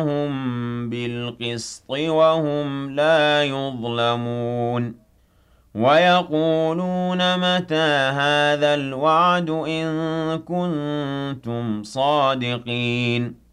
هم بالقسط وهم لا يظلمون ويقولون متى هذا الوعد إن كنتم صادقين